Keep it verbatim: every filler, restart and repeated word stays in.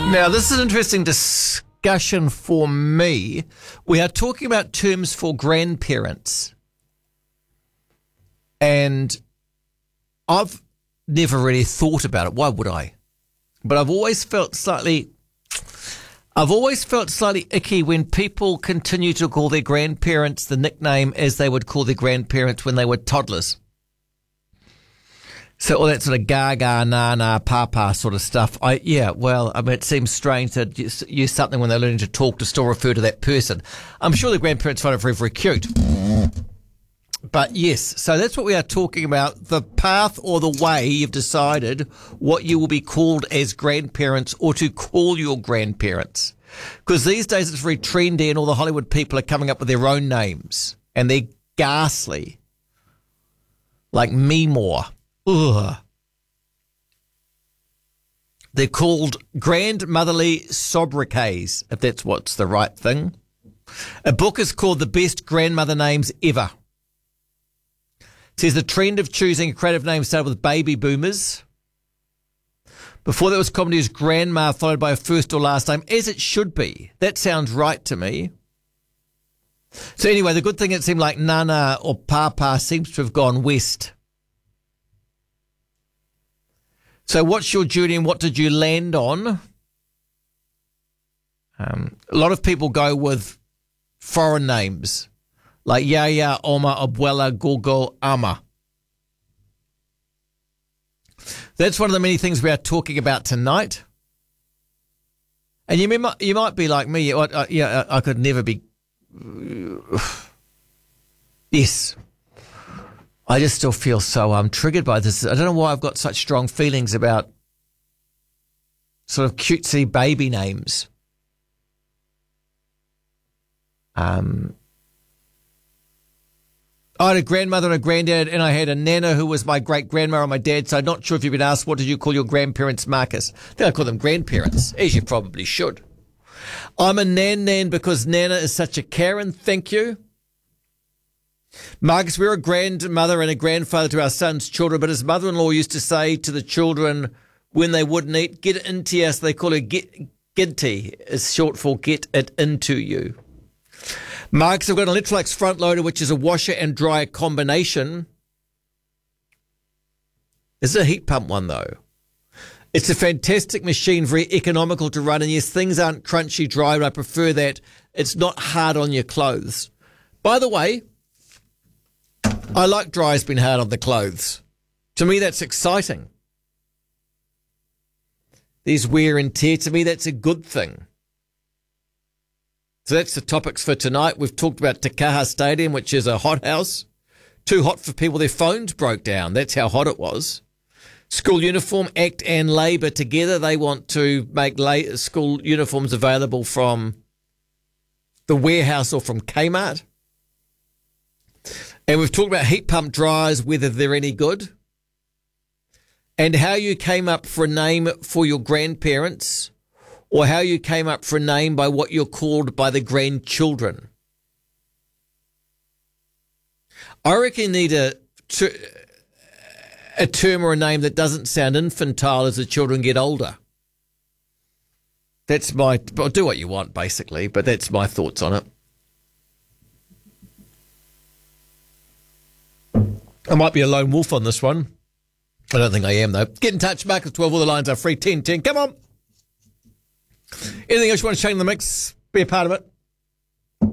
Now, this is an interesting discussion for me. We are talking about terms for grandparents. And I've never really thought about it. Why would I? But I've always felt slightly... I've always felt slightly icky when people continue to call their grandparents the nickname as they would call their grandparents when they were toddlers. So all that sort of gaga, na-na, papa sort of stuff. I Yeah, well, I mean, it seems strange to use something when they're learning to talk to still refer to that person. I'm sure the grandparents find it very, very cute. But yes, so that's what we are talking about, the path or the way you've decided what you will be called as grandparents or to call your grandparents. Because these days it's very trendy and all the Hollywood people are coming up with their own names. And they're ghastly. Like Meemore. Ugh. They're called grandmotherly sobriquets, if that's what's the right thing. A book is called The Best Grandmother Names Ever. It says the trend of choosing a creative name started with baby boomers. Before that was common to use grandma followed by a first or last name, as it should be. That sounds right to me. So anyway, the good thing, it seemed like Nana or Papa seems to have gone west. So what's your journey and what did you land on? Um, a lot of people go with foreign names. Like Yaya, Oma, Abuela, Gogo, Ama. That's one of the many things we are talking about tonight. And you might, you might be like me. I, I, yeah, I could never be. Yes. I just still feel so um, triggered by this. I don't know why I've got such strong feelings about sort of cutesy baby names. Um. I had a grandmother and a granddad, and I had a nana who was my great-grandma on my dad, so I'm not sure if you've been asked, what did you call your grandparents, Marcus? I think I call them grandparents, as you probably should. I'm a nan-nan because nana is such a Karen, thank you. Marcus, we're a grandmother and a grandfather to our son's children, but his mother-in-law used to say to the children when they wouldn't eat, get it into us. They call it get, ginty, is short for get it into you. Marcus, I've got an Electrolux front loader, which is a washer and dryer combination. This is a heat pump one, though. It's a fantastic machine, very economical to run. And yes, things aren't crunchy dry, but I prefer that. It's not hard on your clothes. By the way, I like dryers being hard on the clothes. To me, that's exciting. There's wear and tear. To me, that's a good thing. So that's the topics for tonight. We've talked about Te Kaha Stadium, which is a hothouse. Too hot for people. Their phones broke down. That's how hot it was. School uniform, ACT and Labour together. They want to make school uniforms available from the warehouse or from Kmart. And we've talked about heat pump dryers, whether they're any good. And how you came up for a name for your grandparents. Or how you came up for a name by what you're called by the grandchildren. I reckon you need a, a term or a name that doesn't sound infantile as the children get older. That's my... Well, do what you want, basically, but that's my thoughts on it. I might be a lone wolf on this one. I don't think I am, though. Get in touch, Marcus twelve. All the lines are free. ten ten. Come on. Anything else you want to change in the mix? Be a part of it.